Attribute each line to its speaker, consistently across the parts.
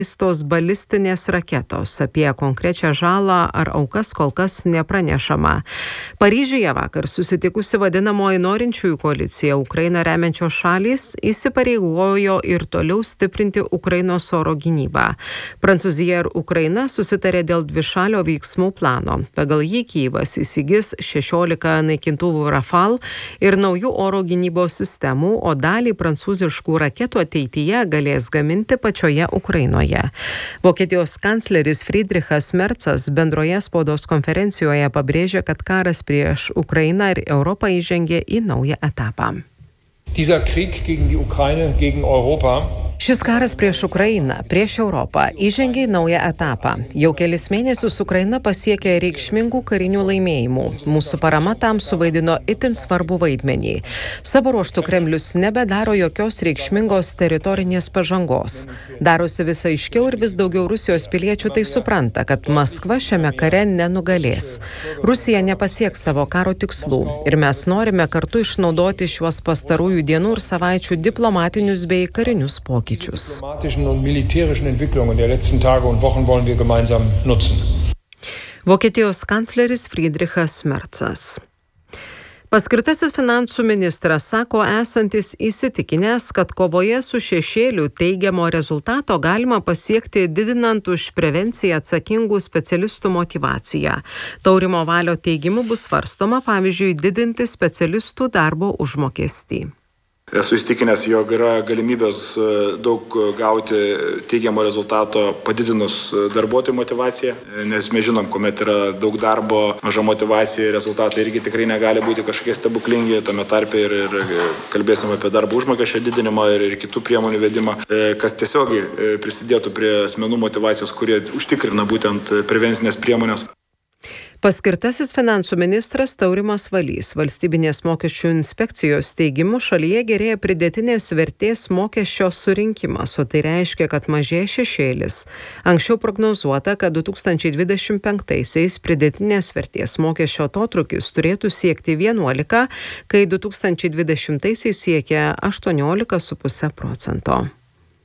Speaker 1: Tos balistinės raketos. Apie konkrečią žalą ar aukas kol kas nepranešama. Paryžiuje vakar susitikusi vadinamoji norinčiųjų koalicija Ukrainą remiančios šalys įsipareigojo ir toliau stiprinti Ukrainos oro gynybą. Prancūzija ir Ukraina susitarė dėl dvišalio veiksmų plano. Pagal jį Kyjivas įsigis 16 naikintuvų Rafale ir naujų oro gynybos sistemų, o dalį prancūziškų raketų ateityje galės gaminti pačioje Ukrainoje. Vokietijos kancleris Friedrichas Merzas bendroje spaudos konferencijoje pabrėžė, kad karas prieš Ukrainą ir Europą įžengė į naują etapą.
Speaker 2: Dieser Krieg gegen die Ukraine, gegen Europa.
Speaker 1: Šis karas prieš Ukrainą, prieš Europą įžengė į naują etapą. Jau kelis mėnesius Ukraina pasiekė reikšmingų karinių laimėjimų. Mūsų parama tam suvaidino itin svarbų vaidmenį. Savo ruožtu Kremlius nebedaro jokios reikšmingos teritorinės pažangos. Darosi vis aiškiau ir vis daugiau Rusijos piliečių tai supranta, kad Maskva šiame kare nenugalės. Rusija nepasieks savo karo tikslų ir mes norime kartu išnaudoti šiuos pastarųjų dienų ir savaičių diplomatinius bei karinius pokyčius.
Speaker 2: Diplomatischen und militärischen Entwicklungen der letzten Tage und Wochen wollen wir gemeinsam nutzen.
Speaker 1: Vokietijos kancleris Friedrichas Merzas. Paskirtasis finansų ministras sako esantis įsitikinęs, kad kovoje su šešėliu teigiamo rezultato galima pasiekti didinant už prevenciją atsakingų specialistų motyvaciją. Taurimo Valio teigimu bus svarstoma, pavyzdžiui, didinti specialistų darbo užmokestį.
Speaker 3: Esu įsitikinęs, jog yra galimybės daug gauti teigiamo rezultato padidinus darbuotojų motyvaciją, nes mes žinom, kuomet yra daug darbo, maža motyvacija, rezultatai irgi tikrai negali būti kažkokie stebuklingi, tame tarpe ir kalbėsim apie darbo užmokesčio didinimą ir kitų priemonių vedimą, kas tiesiogiai prisidėtų prie asmenų motyvacijos, kurie užtikrina būtent prevencinės priemonės.
Speaker 1: Paskirtasis finansų ministras Taurimas Valys valstybinės mokesčių inspekcijos teigimu šalyje gerėja pridėtinės vertės mokesčio surinkimas, o tai reiškia, kad mažėja šešėlis. Anksčiau prognozuota, kad 2025-aisiais pridėtinės vertės mokesčio atotrūkis turėtų siekti 11, kai 2020-aisiais siekia 18,5%.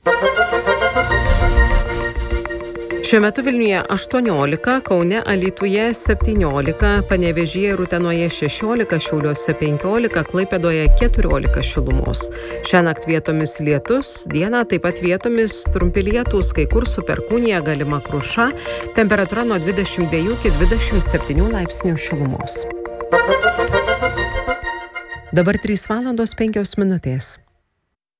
Speaker 1: Šiuo metu Vilniuje 18, Kaune, Alytuje 17, Panevėžyje ir Utenoje 16, Šiauliuose 15, Klaipėdoje 14 šilumos. Šiąnakt vietomis lietus, dieną taip pat vietomis trumpi lietūs, kai kur su perkūnija galima kruša, temperatūra nuo 22 iki 27 laipsnių šilumos. Dabar 3:05 minutės.